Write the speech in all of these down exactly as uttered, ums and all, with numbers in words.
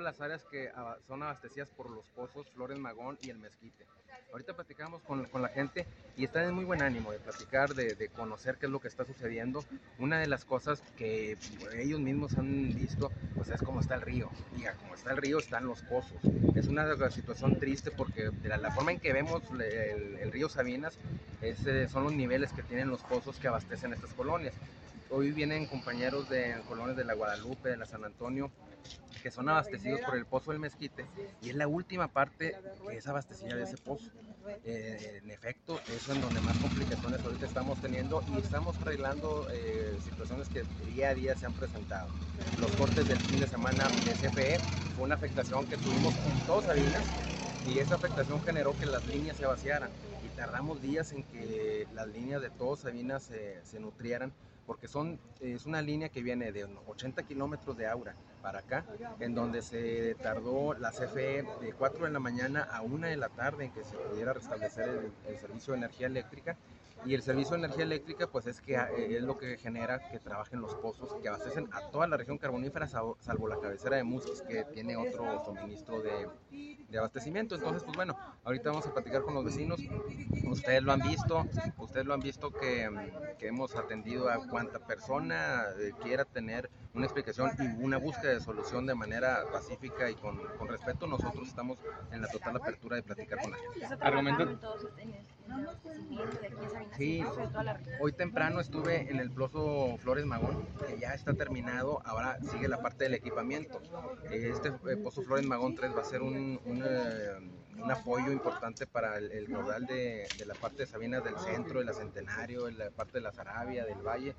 las áreas que son abastecidas por los pozos Flores Magón y el Mezquite. Ahorita platicamos con, con la gente y están en muy buen ánimo de platicar, de, de conocer qué es lo que está sucediendo. Una de las cosas que ellos mismos han visto, pues es cómo está el río. Diga, como está el río, están los pozos. Es una situación triste porque de la, la forma en que vemos el, el río Sabinas es, son los niveles que tienen los pozos que abastecen estas colonias. Hoy vienen compañeros de colonias de la Guadalupe, de la San Antonio, que son abastecidos por el pozo del Mezquite, y es la última parte que es abastecida de ese pozo. Eh, en efecto, eso es en donde más complicaciones ahorita estamos teniendo y estamos arreglando eh, situaciones que día a día se han presentado. Los cortes del fin de semana de C F E fue una afectación que tuvimos en todo Sabinas, y esa afectación generó que las líneas se vaciaran y tardamos días en que las líneas de todo Sabinas se, se nutrieran, porque son, es una línea que viene de ochenta kilómetros de Aura para acá, en donde se tardó la C F E de cuatro de la mañana a una de la tarde en que se pudiera restablecer el, el servicio de energía eléctrica. Y el servicio de energía eléctrica pues es, que, es lo que genera que trabajen los pozos que abastecen a toda la región carbonífera, salvo la cabecera de Musquis, que tiene otro suministro de, de abastecimiento. Entonces pues bueno, ahorita vamos a platicar con los vecinos. Ustedes lo han visto, ustedes lo han visto que, que hemos atendido a cuanta persona eh, quiera tener una explicación y una búsqueda de solución de manera pacífica y con, con respeto. Nosotros estamos en la total apertura de platicar con la gente. ¿Está trabajando en todos en el abastecimiento de aquí a Sabinas? Sí, de toda la región? Hoy temprano estuve en el pozo Flores Magón, que ya está terminado, ahora sigue la parte del equipamiento. Este eh, pozo Flores Magón tres va a ser un, un, uh, un apoyo importante para el, el caudal de, de la parte de Sabinas del centro, de la Centenario, de la parte de la Sarabia, del Valle,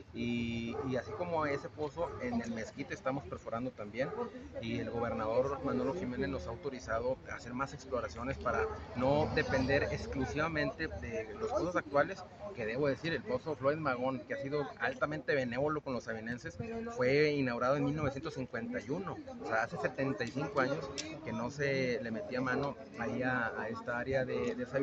y, y así como ese pozo, en el Mezquite estamos perforando también, y el gobernador Manolo Jiménez nos ha autorizado a hacer más exploraciones para no depender exclusivamente de los pozos actuales, que debo decir, el pozo Flores Magón, que ha sido altamente benévolo con los sabinenses, fue inaugurado en mil novecientos cincuenta y uno, o sea, hace setenta y cinco años que no se le metía mano ahí a, a esta área de, de Sabinas.